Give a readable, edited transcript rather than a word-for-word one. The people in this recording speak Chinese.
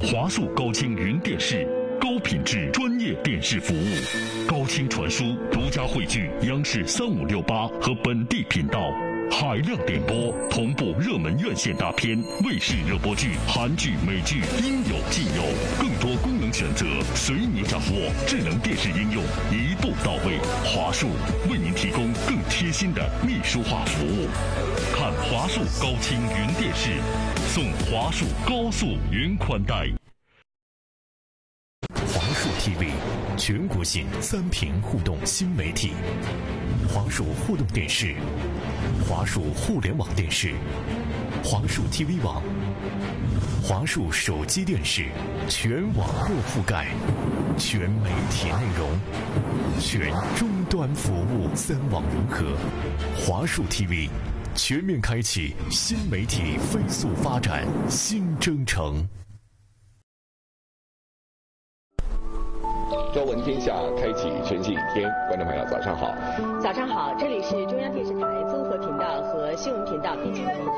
华数高清云电视，高品质专业电视服务，高清传输，独家汇聚央视3568和本地频道，海量点播，同步热门院线大片、卫视热播剧、韩剧、美剧，应有尽有，更多功能选择随你掌握。智能电视应用一步到位，华数为您提供更贴心的秘书化服务。看华数高清云电视，送华数高速云宽带。 华数 TV 全国性3屏互动新媒体，华数互动电视、华数互联网电视、华数 TV 网、华数手机电视，全网络覆盖，全媒体内容，全终端服务，3网融合。华数 TV 全面开启新媒体飞速发展新征程。 朝闻天下，开启全新一天。观众朋友，早上好。 早上好，这里是中央电视台综合频道和新闻频道并联播。